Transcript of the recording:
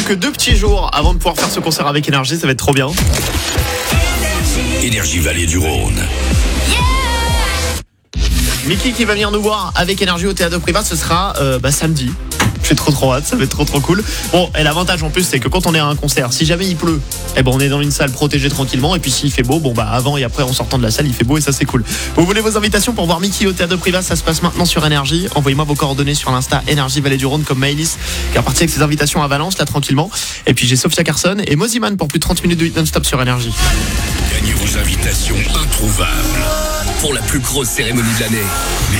que 2 petits jours avant de pouvoir faire ce concert avec Énergie, ça va être trop bien. Énergie Vallée du Rhône. Mickey qui va venir nous voir avec Énergie au Théâtre Privat, ce sera samedi. J'ai trop hâte, ça va être trop cool. Bon, et l'avantage en plus, c'est que quand on est à un concert, si jamais il pleut, on est dans une salle protégée tranquillement. Et puis s'il fait beau, avant et après en sortant de la salle, il fait beau et ça c'est cool. Vous voulez vos invitations pour voir Mickey au Théâtre Privat, ça se passe maintenant sur Énergie. Envoyez-moi vos coordonnées sur l'Insta Énergie Vallée du Rhône comme Maëlys qui est reparti avec ses invitations à Valence là tranquillement. Et puis j'ai Sophia Carson et Moziman pour plus de 30 minutes de hit non-stop sur Énergie. Gagnez vos invitations introuvables pour la plus grosse cérémonie de l'année.